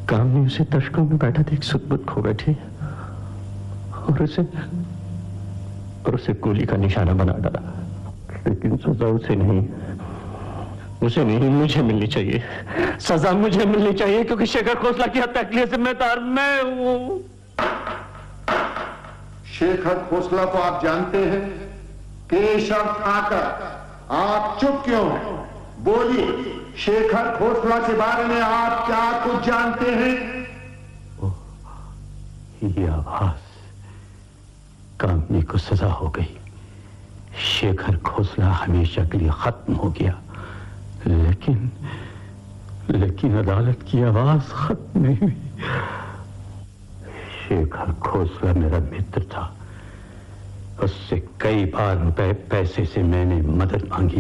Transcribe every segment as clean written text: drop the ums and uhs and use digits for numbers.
कामनी उसे दर्शकों में बैठा देख सुध-बुध खो बैठी और उसे गोली का निशाना बना डाला। लेकिन सजा उसे नहीं, मुझे मिलनी चाहिए। सजा मुझे मिलनी चाहिए, क्योंकि शेखर खोसला की हत्या के लिए जिम्मेदार मैं हूं। शेखर खोसला को आप जानते हैं? केशव ठाकर, आप चुप क्यों हैं? बोलिए, शेखर खोसला के बारे में आप क्या कुछ जानते हैं? ये आवाज, कामनी को सजा हो गई, शेखर खोसला हमेशा के लिए खत्म हो गया। लेकिन अदालत की आवाज खत्म नहीं हुई। शेखर खोसला मेरा मित्र था, उससे कई बार रुपए पैसे से मैंने मदद मांगी,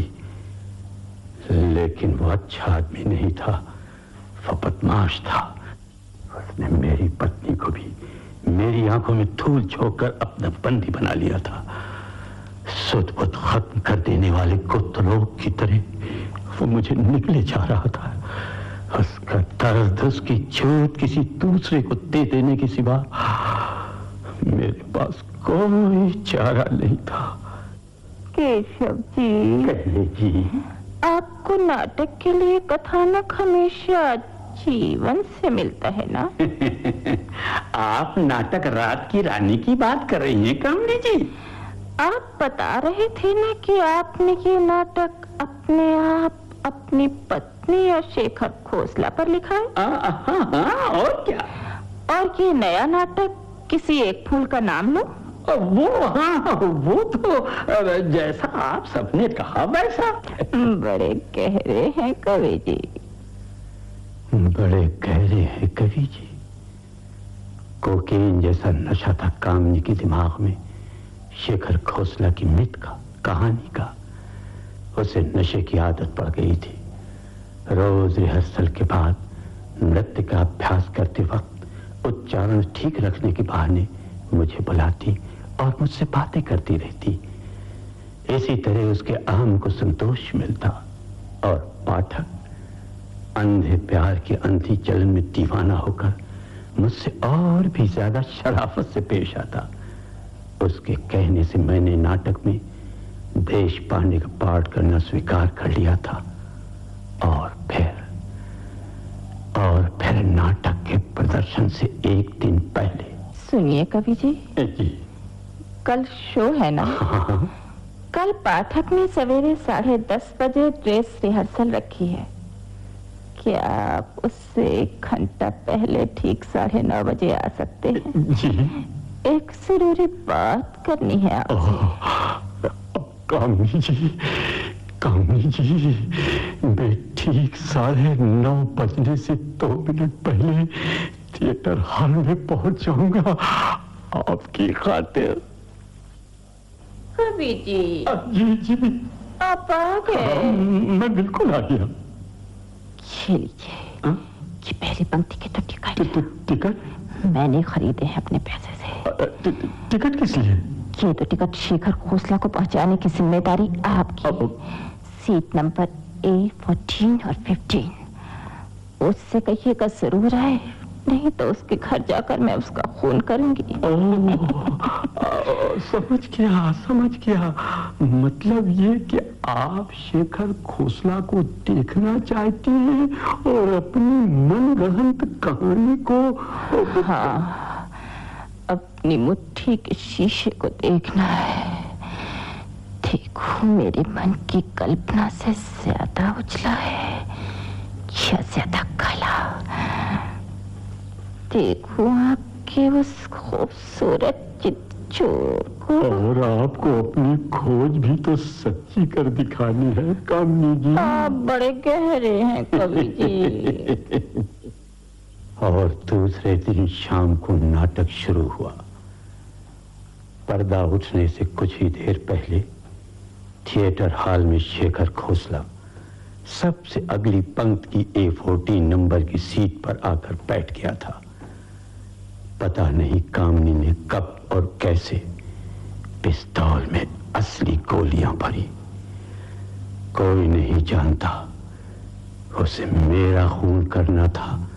लेकिन वो अच्छा आदमी नहीं था, वो बदमाश था। उसने मेरी पत्नी को भी मेरी आंखों में धूल झोंककर अपना बंदी बना लिया था। सुध-बुध खत्म कर देने वाले कुत्तों की तरह वो मुझे निकले जा रहा था। उसका दर्द, उसकी चोट किसी दूसरे को दे देने के सिवा मेरे पास कोई चारा नहीं था। केशव जी, कहले जी, आपको नाटक के लिए कथानक हमेशा जीवन से मिलता है ना? आप नाटक रात की रानी की बात कर रही हैं कामनी जी? आप बता रहे थे ना कि आपने ये नाटक अपने आप अपनी पत्नी और शेखर खोसला पर लिखा है। हाँ, और क्या? और ये नया नाटक किसी एक फूल का नाम लो। वो तो जैसा आप सबने कहा वैसा। बड़े गहरे हैं कवि जी, बड़े गहरे हैं कवि जी। कोकीन जैसा नशा था कामनी के दिमाग में, शेखर खोसला की मित का, कहानी का। उसे नशे की आदत पड़ गई थी। रोज रिहर्सल के बाद नृत्य का अभ्यास करते वक्त उच्चारण ठीक रखने के बहाने मुझे बुलाती और मुझसे बातें करती रहती। इसी तरह उसके अहम को संतोष मिलता और पाठक अंधे प्यार की अंधी जलन में दीवाना होकर मुझसे और भी ज्यादा शराफत से पेश आता। उसके कहने से मैंने नाटक में देश पांडे का पाठ करना स्वीकार कर लिया था। और फिर नाटक के प्रदर्शन से एक दिन पहले। सुनिए कवि जी, कल शो है ना? हाँ। कल पाठक ने सवेरे 10:30 बजे ड्रेस रिहर्सल रखी है। क्या आप उससे 1 घंटा पहले ठीक 9:30 बजे आ सकते हैं? जी। एक जरूरी बात करनी है आपसे। कामनी जी, मैं ठीक 9:30 बजने से 2 मिनट पहले थिएटर हॉल में पहुंच जाऊंगा आपकी खातिर। कवि जी। जी, आप आ गए? मैं बिल्कुल आ गया। ये लीजिए, ये पहली पंक्ति की तो टिकट मैंने खरीदे हैं अपने पैसे से। टिकट किस लिए? ये तो टिकट शेखर खोसला को पहुंचाने की जिम्मेदारी आपकी। सीट नंबर A14 और 15। उससे कहिएगा जरूर आए, नहीं तो उसके घर जाकर मैं उसका खून करूंगी। समझ गया। मतलब ये कि आप शेखर खोसला को देखना चाहती हैं और अपनी मनगढ़ंत कहानी को। हाँ, अपनी मुट्ठी के शीशे को देखना है। देखो, मेरे मन की कल्पना से ज्यादा उजला है या ज्यादा काला। देखो आपके उस खूबसूरत चित्तचोर को। और आपको अपनी खोज भी तो सच्ची कर दिखानी है कामनी जी। आप बड़े गहरे हैं कवि जी। और दूसरे दिन शाम को नाटक शुरू हुआ। पर्दा उठने से कुछ ही देर पहले थिएटर हॉल में शेखर खोसला सबसे अगली पंक्ति की A14 नंबर की सीट पर आकर बैठ गया था। पता नहीं कामनी ने कब और कैसे पिस्तौल में असली गोलियां भरी। कोई नहीं जानता उसे मेरा खून करना था